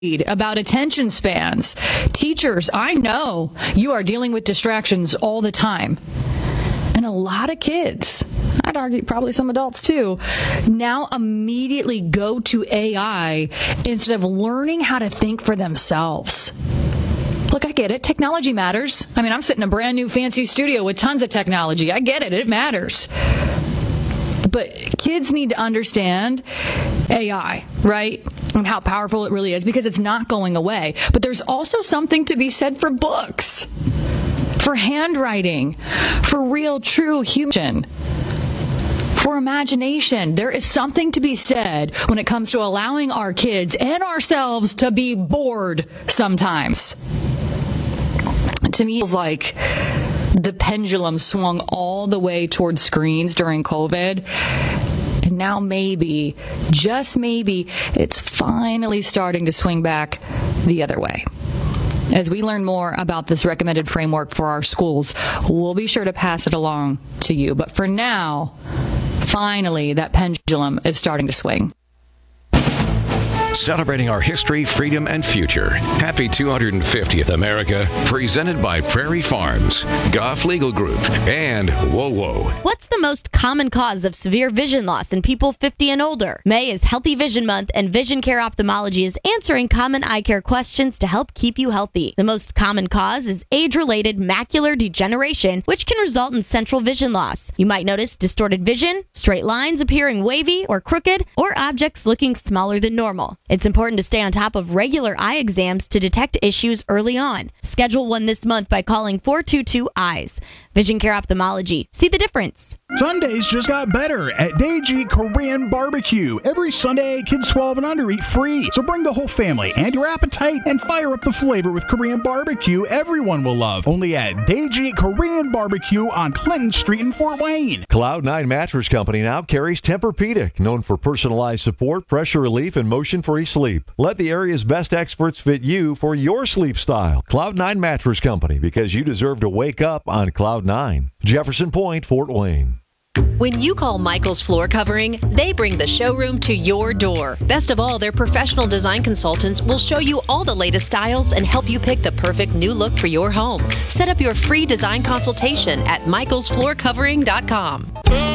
about attention spans. Teachers, I know you are dealing with distractions all the time. And a lot of kids, I'd argue probably some adults too, now immediately go to AI instead of learning how to think for themselves. Look, I get it. Technology matters. I mean, I'm sitting in a brand new fancy studio with tons of technology. I get it. It matters. But kids need to understand AI, right? And how powerful it really is, because it's not going away. But there's also something to be said for books, for handwriting, for real, true human, for imagination. There is something to be said when it comes to allowing our kids and ourselves to be bored sometimes. To me, it's like the pendulum swung all the way towards screens during COVID. And now maybe, just maybe, it's finally starting to swing back the other way. As we learn more about this recommended framework for our schools, we'll be sure to pass it along to you. But for now, finally, that pendulum is starting to swing. Celebrating our history, freedom, and future. Happy 250th America, presented by Prairie Farms, Goff Legal Group, and WOWO. What's the most common cause of severe vision loss in people 50 and older? May is Healthy Vision Month, and Vision Care Ophthalmology is answering common eye care questions to help keep you healthy. The most common cause is age-related macular degeneration, which can result in central vision loss. You might notice distorted vision, straight lines appearing wavy or crooked, or objects looking smaller than normal. It's important to stay on top of regular eye exams to detect issues early on. Schedule one this month by calling 422-EYES. Vision Care Ophthalmology. See the difference. Sundays just got better at Daeji Korean Barbecue. Every Sunday, kids 12 and under eat free. So bring the whole family and your appetite and fire up the flavor with Korean barbecue everyone will love. Only at Daeji Korean Barbecue on Clinton Street in Fort Wayne. Cloud9 Mattress Company now carries Tempur-Pedic, known for personalized support, pressure relief, and motion-free sleep. Let the area's best experts fit you for your sleep style. Cloud9 Mattress Company, because you deserve to wake up on Cloud9. Jefferson Point, Fort Wayne. When you call Michael's Floor Covering, they bring the showroom to your door. Best of all, their professional design consultants will show you all the latest styles and help you pick the perfect new look for your home. Set up your free design consultation at michaelsfloorcovering.com.